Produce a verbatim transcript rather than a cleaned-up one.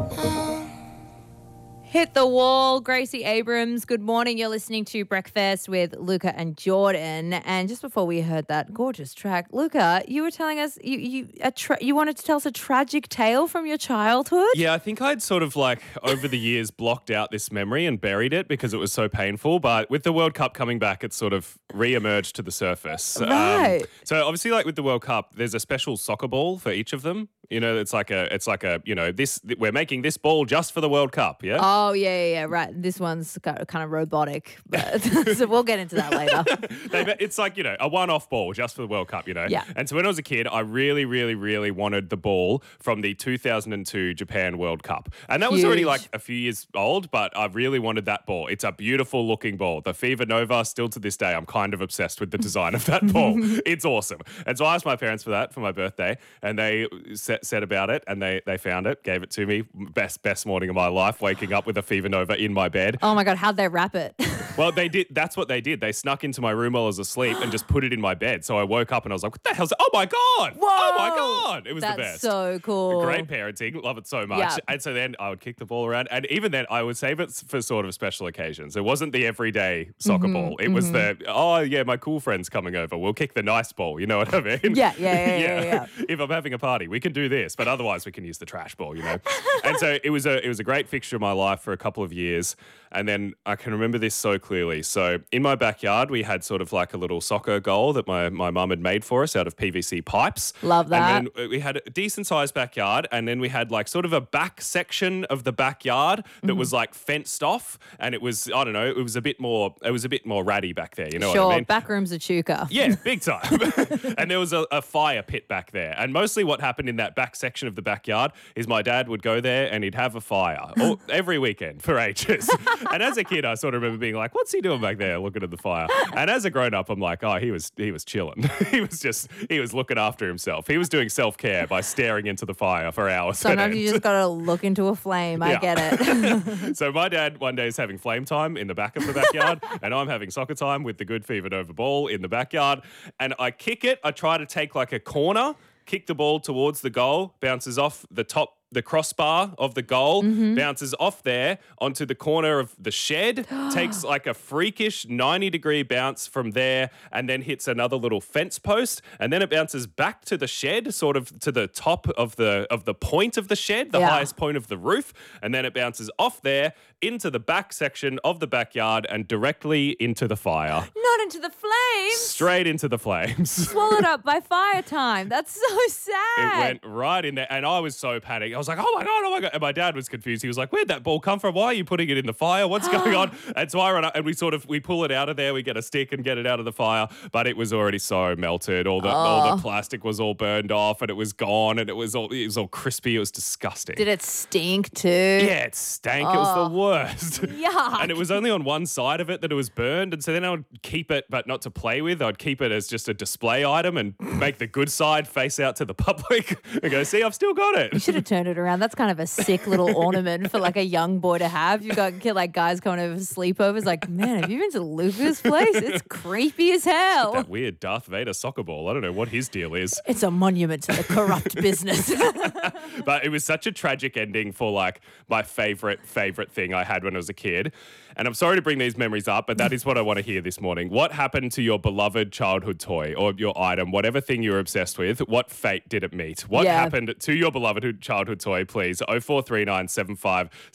Hit the wall. Gracie Abrams, good morning. You're listening to Breakfast with Luca and Jordan. And just before we heard that gorgeous track, Luca, you were telling us you you a tra- you wanted to tell us a tragic tale from your childhood? Yeah, I think I'd sort of like over the years blocked out this memory and buried it because it was so painful. But with the World Cup coming back, it sort of re-emerged to the surface. Right. Um, so obviously, like with the World Cup, there's a special soccer ball for each of them. You know, it's like a, it's like a, you know, this we're making this ball just for the World Cup. Yeah. Oh yeah, yeah, yeah, right. This one's kind of robotic, but so we'll get into that later. They- it's like, you know, a one-off ball just for the World Cup, you know? Yeah. And so when I was a kid, I really, really, really wanted the ball from the two thousand two Japan World Cup. And that was already Huge. like a few years old, but I really wanted that ball. It's a beautiful looking ball. The Fever Nova, still to this day, I'm kind of obsessed with the design of that ball. It's awesome. And so I asked my parents for that for my birthday, and they said, said about it, and they they found it, gave it to me. Best, best morning of my life, waking up with a Fever Nova in my bed. Oh my God, how'd they wrap it? Well, they did. That's what they did. They snuck into my room while I was asleep and just put it in my bed. So I woke up and I was like, what the hell's that? Oh my God. Whoa. Oh my God. It was That's the best. so cool. Great parenting. Love it so much. Yeah. And so then I would kick the ball around. And even then, I would save it for sort of special occasions. It wasn't the everyday soccer Mm-hmm, ball. It was the, oh, yeah, my cool friend's coming over. We'll kick the nice ball. You know what I mean? Yeah, yeah, yeah, yeah, yeah. If I'm having a party, we can do this. But otherwise, we can use the trash ball, you know? And so it was a it was a great fixture of my life for a couple of years. And then I can remember this so clearly. So in my backyard, we had sort of like a little soccer goal that my, my mum had made for us out of P V C pipes. Love that. And then we had a decent sized backyard. And then we had like sort of a back section of the backyard that Mm-hmm. was like fenced off. And it was, I don't know, it was a bit more, it was a bit more ratty back there. You know sure, what I mean? backroom's a chuka. Yeah, big time. And there was a, a fire pit back there. And mostly what happened in that back section of the backyard is my dad would go there and he'd have a fire all, every weekend for ages. And as a kid, I sort of remember being like, what's he doing back there looking at the fire? And as a grown up, I'm like, oh, he was he was chilling. He was just, he was looking after himself. He was doing self-care by staring into the fire for hours. on Sometimes end. you just got to look into a flame. I Yeah. get it. So my dad one day is having flame time in the back of the backyard, and I'm having soccer time with the good Fever Nova ball in the backyard. And I kick it. I try to take like a corner, kick the ball towards the goal, bounces off the top, the crossbar of the goal, Mm-hmm. bounces off there onto the corner of the shed, takes like a freakish ninety degree bounce from there, and then hits another little fence post, and then it bounces back to the shed, sort of to the top of the of the point of the shed, the Yeah. highest point of the roof, and then it bounces off there into the back section of the backyard and directly into the fire. Not into the flames. Straight into the flames. Swallowed up by fire time. That's so sad. It went right in there, and I was so panicked. I was like, oh my God, oh my God. And my dad was confused. He was like, where'd that ball come from? Why are you putting it in the fire? What's going on? And so I run up and we sort of, we pull it out of there. We get a stick and get it out of the fire, but it was already so melted. All the, all the plastic was all burned off and it was gone and it was all, it was all crispy. It was disgusting. Did it stink too? Yeah, it stank. It was the worst. Yuck. And it was only on one side of it that it was burned. And so then I would keep it, but not to play with. I'd keep it as just a display item and make the good side face out to the public and go, see, I've still got it. You should have turned it around. That's kind of a sick little ornament for like a young boy to have. You've got like guys coming over for sleepovers. Like, man, have you been to Luca's place? It's creepy as hell. That weird Darth Vader soccer ball. I don't know what his deal is. It's a monument to the corrupt business. But it was such a tragic ending for like my favorite, favorite thing I had when I was a kid. And I'm sorry to bring these memories up, but that is what I want to hear this morning. What happened to your beloved childhood toy or your item, whatever thing you were obsessed with? What fate did it meet? What Yeah. happened to your beloved childhood toy, please? oh four three nine seven five